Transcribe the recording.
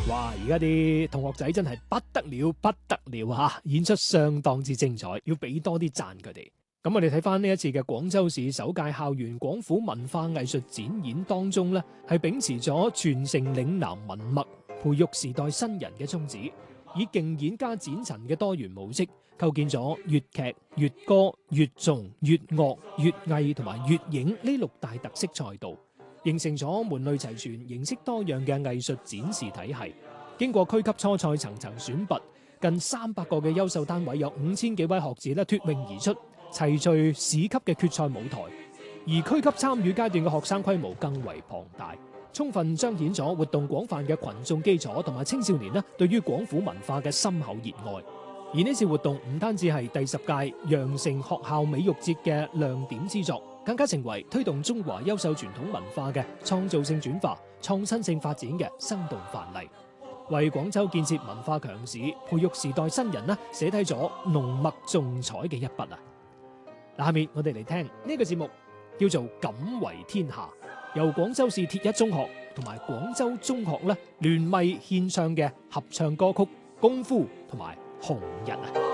哇！而家啲同學仔真係不得了，不得了嚇，演出相當之精彩，要俾多啲讚佢哋。咁我哋睇翻呢一次嘅廣州市首屆校園廣府文化藝術展演當中呢，係秉持咗傳承嶺南文脈、培育時代新人嘅宗旨，以競演加展陳嘅多元模式，構建咗粵劇、粵歌、粵頌、粵樂、粵藝同埋粵影呢六大特色賽道，形成咗門類齊全、形式多樣嘅藝術展示體系。經過區級初賽層層選拔，近300個嘅優秀單位，有5000幾位學子咧脫穎而出，齊聚市級嘅決賽舞台。而區級參與階段嘅學生規模更為龐大，充分彰顯咗活動廣泛嘅群眾基礎同埋青少年對於廣府文化嘅深厚熱愛。而呢次活動唔單止係第10屆羊城學校美育節嘅亮點之作，更加成為推動中華優秀傳統文化嘅創造性轉化、創新性發展嘅生動範例，為廣州建設文化強市、培育時代新人寫低咗濃墨重彩嘅一筆啊！嗱，下面我哋嚟聽呢個節目，叫做《錦為天下》，由廣州市鐵一中學同埋廣州中學聯袂獻唱嘅合唱歌曲《功夫》同埋《紅日》啊！